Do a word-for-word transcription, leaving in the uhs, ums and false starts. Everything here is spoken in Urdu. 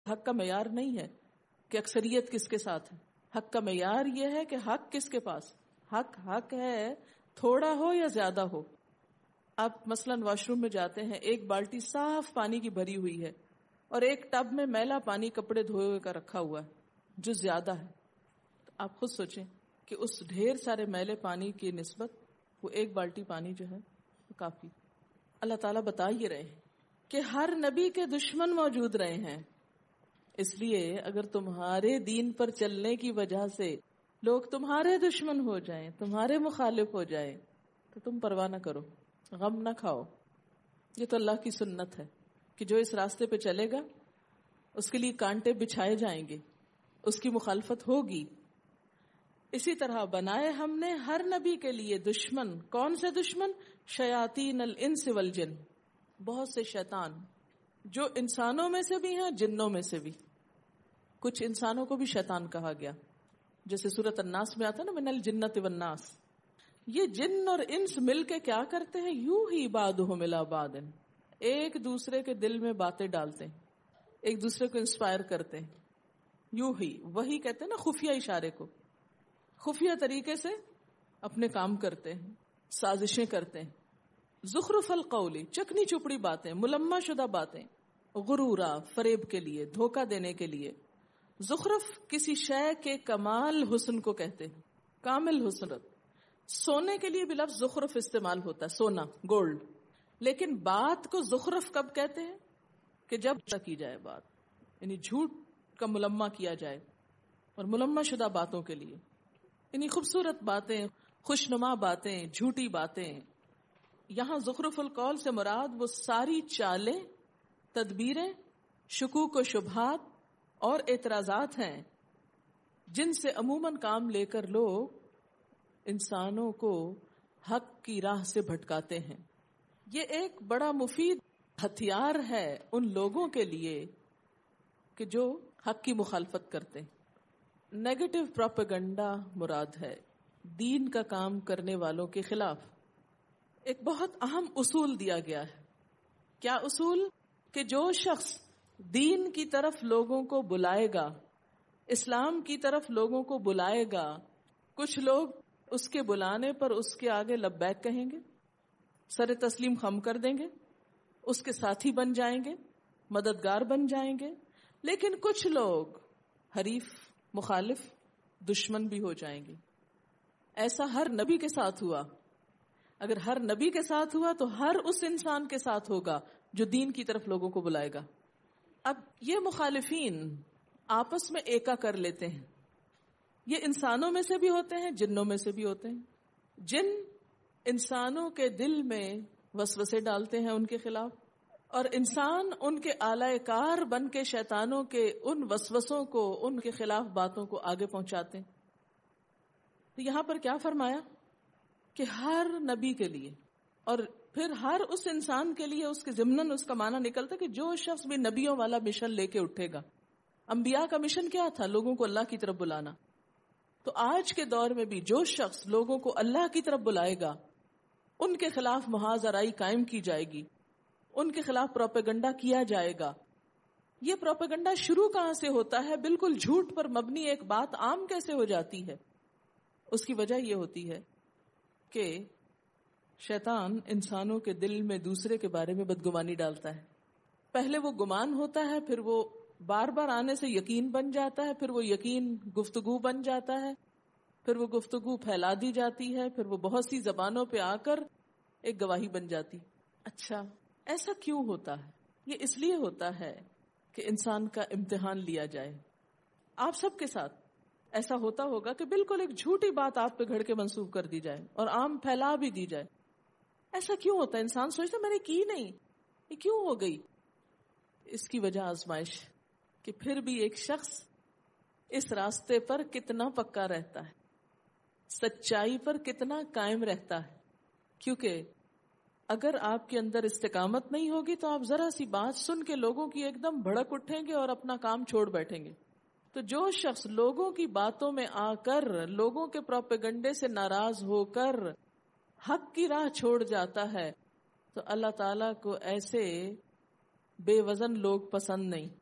حق کا معیار نہیں ہے کہ اکثریت کس کے ساتھ ہے. حق کا معیار یہ ہے کہ حق کس کے پاس. حق حق ہے، تھوڑا ہو یا زیادہ ہو. آپ مثلاً واش روم میں جاتے ہیں، ایک بالٹی صاف پانی کی بھری ہوئی ہے اور ایک ٹب میں میلا پانی کپڑے دھوئے ہوئے کا رکھا ہوا ہے جو زیادہ ہے. تو آپ خود سوچیں کہ اس ڈھیر سارے میلے پانی کی نسبت وہ ایک بالٹی پانی جو ہے وہ کافی. اللہ تعالیٰ بتا ہی رہے ہیں کہ ہر نبی کے دشمن موجود رہے ہیں. اس لیے اگر تمہارے دین پر چلنے کی وجہ سے لوگ تمہارے دشمن ہو جائیں، تمہارے مخالف ہو جائیں، تو تم پرواہ نہ کرو، غم نہ کھاؤ. یہ تو اللہ کی سنت ہے کہ جو اس راستے پہ چلے گا اس کے لیے کانٹے بچھائے جائیں گے، اس کی مخالفت ہوگی. اسی طرح بنائے ہم نے ہر نبی کے لیے دشمن. کون سے دشمن؟ شیاطین الانس والجن، بہت سے شیطان جو انسانوں میں سے بھی ہیں، جنوں میں سے بھی. کچھ انسانوں کو بھی شیطان کہا گیا، جیسے سورۃ الناس میں آتا ہے نا، من الجنۃ والناس. یہ جن اور انس مل کے کیا کرتے ہیں؟ یوں ہی بعضهم الی بعض، ایک دوسرے کے دل میں باتیں ڈالتے ہیں، ایک دوسرے کو انسپائر کرتے ہیں. یوں ہی، وہی کہتے ہیں نا خفیہ اشارے کو. خفیہ طریقے سے اپنے کام کرتے ہیں، سازشیں کرتے ہیں. زخرف القول، چکنی چپڑی باتیں، ملمہ شدہ باتیں. غرورا، فریب کے لیے، دھوکہ دینے کے لیے. زخرف کسی شے کے کمال حسن کو کہتے ہیں، کامل حسنت. سونے کے لیے بھی لفظ زخرف استعمال ہوتا ہے، سونا، گولڈ. لیکن بات کو زخرف کب کہتے ہیں؟ کہ جب کی جائے بات، یعنی جھوٹ کا ملمہ کیا جائے. اور ملمہ شدہ باتوں کے لیے یعنی خوبصورت باتیں، خوشنما باتیں، جھوٹی باتیں. یہاں زخرف القول سے مراد وہ ساری چالیں، تدبیریں، شکوک و شبہات اور اعتراضات ہیں جن سے عموماً کام لے کر لوگ انسانوں کو حق کی راہ سے بھٹکاتے ہیں. یہ ایک بڑا مفید ہتھیار ہے ان لوگوں کے لیے کہ جو حق کی مخالفت کرتے ہیں. نیگیٹو پروپیگنڈا مراد ہے دین کا کام کرنے والوں کے خلاف. ایک بہت اہم اصول دیا گیا ہے. کیا اصول؟ کہ جو شخص دین کی طرف لوگوں کو بلائے گا، اسلام کی طرف لوگوں کو بلائے گا، کچھ لوگ اس کے بلانے پر اس کے آگے لبیک کہیں گے، سر تسلیم خم کر دیں گے، اس کے ساتھی بن جائیں گے، مددگار بن جائیں گے. لیکن کچھ لوگ حریف، مخالف، دشمن بھی ہو جائیں گے. ایسا ہر نبی کے ساتھ ہوا. اگر ہر نبی کے ساتھ ہوا تو ہر اس انسان کے ساتھ ہوگا جو دین کی طرف لوگوں کو بلائے گا. اب یہ مخالفین آپس میں ایکا کر لیتے ہیں. یہ انسانوں میں سے بھی ہوتے ہیں، جنوں میں سے بھی ہوتے ہیں. جن انسانوں کے دل میں وسوسے ڈالتے ہیں ان کے خلاف، اور انسان ان کے آلائے کار بن کے شیطانوں کے ان وسوسوں کو، ان کے خلاف باتوں کو آگے پہنچاتے ہیں. تو یہاں پر کیا فرمایا کہ ہر نبی کے لیے اور پھر ہر اس انسان کے لیے اس کے ضمناً اس کا معنی نکلتا کہ جو شخص بھی نبیوں والا مشن لے کے اٹھے گا. انبیاء کا مشن کیا تھا؟ لوگوں کو اللہ کی طرف بلانا. تو آج کے دور میں بھی جو شخص لوگوں کو اللہ کی طرف بلائے گا، ان کے خلاف محاذ آرائی قائم کی جائے گی، ان کے خلاف پروپیگنڈا کیا جائے گا. یہ پروپیگنڈا شروع کہاں سے ہوتا ہے؟ بالکل جھوٹ پر مبنی ایک بات عام کیسے ہو جاتی ہے؟ اس کی وجہ یہ ہوتی ہے کہ شیطان انسانوں کے دل میں دوسرے کے بارے میں بدگمانی ڈالتا ہے. پہلے وہ گمان ہوتا ہے، پھر وہ بار بار آنے سے یقین بن جاتا ہے، پھر وہ یقین گفتگو بن جاتا ہے، پھر وہ گفتگو پھیلا دی جاتی ہے، پھر وہ بہت سی زبانوں پہ آ کر ایک گواہی بن جاتی. اچھا، ایسا کیوں ہوتا ہے؟ یہ اس لیے ہوتا ہے کہ انسان کا امتحان لیا جائے. آپ سب کے ساتھ ایسا ہوتا ہوگا کہ بالکل ایک جھوٹی بات آپ پہ گھڑ کے منسوب کر دی جائے اور عام پھیلا بھی دی جائے. ایسا کیوں ہوتا ہے؟ انسان سوچتا میں نے کی نہیں، یہ کیوں ہو گئی؟ اس کی وجہ آزمائش، کہ پھر بھی ایک شخص اس راستے پر کتنا پکا رہتا ہے، سچائی پر کتنا قائم رہتا ہے. کیونکہ اگر آپ کے اندر استقامت نہیں ہوگی تو آپ ذرا سی بات سن کے لوگوں کی ایک دم بھڑک اٹھیں گے اور اپنا کام چھوڑ بیٹھیں گے. تو جو شخص لوگوں کی باتوں میں آ کر، لوگوں کے پروپیگنڈے سے ناراض ہو کر حق کی راہ چھوڑ جاتا ہے، تو اللہ تعالیٰ کو ایسے بے وزن لوگ پسند نہیں.